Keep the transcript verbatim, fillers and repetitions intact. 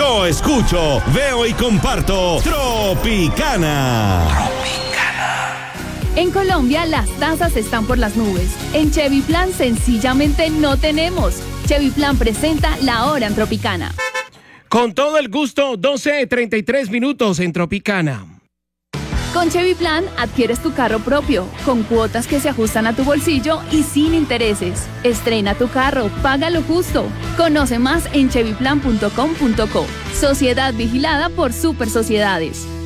Yo escucho, veo y comparto Tropicana. En Colombia las tasas están por las nubes. En Chevy Plan sencillamente no tenemos. Chevy Plan presenta La Hora en Tropicana. Con todo el gusto, doce treinta y tres minutos en Tropicana. Con Chevy Plan adquieres tu carro propio, con cuotas que se ajustan a tu bolsillo y sin intereses. Estrena tu carro, paga lo justo. Conoce más en chevy plan punto com punto co. Sociedad vigilada por Super Sociedades.